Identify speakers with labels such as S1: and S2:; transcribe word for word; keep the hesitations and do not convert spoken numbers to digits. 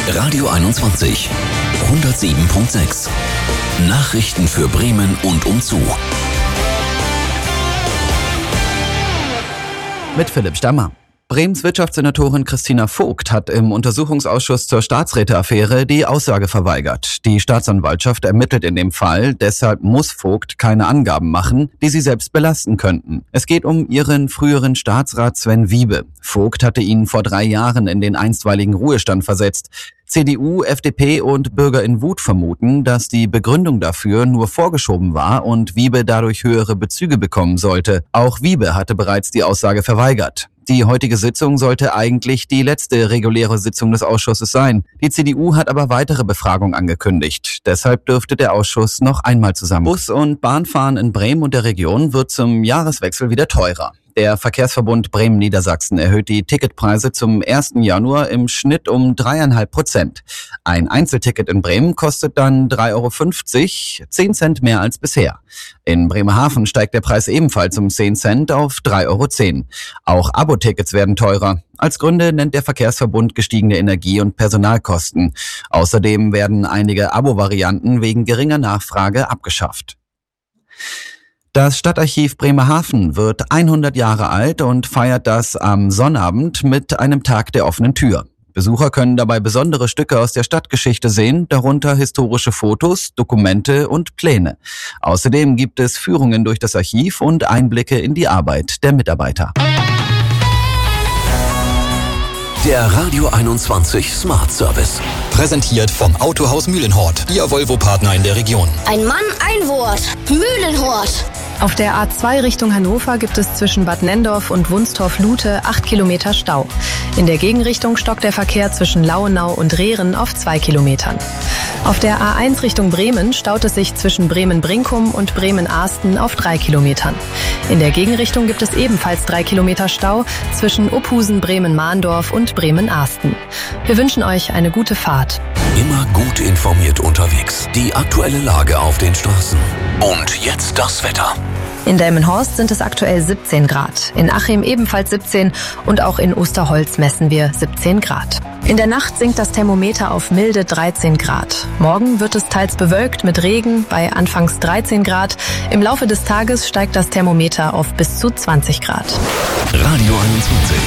S1: Radio einundzwanzig, hundertsieben Komma sechs. Nachrichten für Bremen und umzu.
S2: Mit Philipp Stammer. Bremens Wirtschaftssenatorin Christina Vogt hat im Untersuchungsausschuss zur Staatsräteaffäre die Aussage verweigert. Die Staatsanwaltschaft ermittelt in dem Fall, deshalb muss Vogt keine Angaben machen, die sie selbst belasten könnten. Es geht um ihren früheren Staatsrat Sven Wiebe. Vogt hatte ihn vor drei Jahren in den einstweiligen Ruhestand versetzt. C D U, F D P und Bürger in Wut vermuten, dass die Begründung dafür nur vorgeschoben war und Wiebe dadurch höhere Bezüge bekommen sollte. Auch Wiebe hatte bereits die Aussage verweigert. Die heutige Sitzung sollte eigentlich die letzte reguläre Sitzung des Ausschusses sein. Die C D U hat aber weitere Befragung angekündigt. Deshalb dürfte der Ausschuss noch einmal zusammen. Bus- und Bahnfahren in Bremen und der Region wird zum Jahreswechsel wieder teurer. Der Verkehrsverbund Bremen-Niedersachsen erhöht die Ticketpreise zum ersten Januar im Schnitt um dreieinhalb Prozent. Ein Einzelticket in Bremen kostet dann drei Euro fünfzig, zehn Cent mehr als bisher. In Bremerhaven steigt der Preis ebenfalls um zehn Cent auf drei Euro zehn. Auch Abo-Tickets werden teurer. Als Gründe nennt der Verkehrsverbund gestiegene Energie- und Personalkosten. Außerdem werden einige Abo-Varianten wegen geringer Nachfrage abgeschafft. Das Stadtarchiv Bremerhaven wird hundert Jahre alt und feiert das am Sonnabend mit einem Tag der offenen Tür. Besucher können dabei besondere Stücke aus der Stadtgeschichte sehen, darunter historische Fotos, Dokumente und Pläne. Außerdem gibt es Führungen durch das Archiv und Einblicke in die Arbeit der Mitarbeiter.
S1: Der Radio einundzwanzig Smart Service.
S3: Präsentiert vom Autohaus Mühlenhort, Ihr Volvo-Partner in der Region.
S4: Ein Mann, ein Wort. Mühlenhort.
S5: Auf der A zwei Richtung Hannover gibt es zwischen Bad Nenndorf und Wunstorf-Lute acht Kilometer Stau. In der Gegenrichtung stockt der Verkehr zwischen Lauenau und Rehren auf zwei Kilometern. Auf der A eins Richtung Bremen staut es sich zwischen Bremen-Brinkum und Bremen-Ahsten auf drei Kilometern. In der Gegenrichtung gibt es ebenfalls drei Kilometer Stau zwischen Uphusen, Bremen-Mahndorf und Bremen-Ahsten. Wir wünschen euch eine gute Fahrt.
S1: Immer gut informiert unterwegs. Die aktuelle Lage auf den Straßen. Und jetzt das Wetter.
S5: In Delmenhorst sind es aktuell siebzehn Grad, in Achim ebenfalls siebzehn und auch in Osterholz messen wir siebzehn Grad. In der Nacht sinkt das Thermometer auf milde dreizehn Grad. Morgen wird es teils bewölkt mit Regen bei anfangs dreizehn Grad. Im Laufe des Tages steigt das Thermometer auf bis zu zwanzig Grad.
S1: Radio einundzwanzig.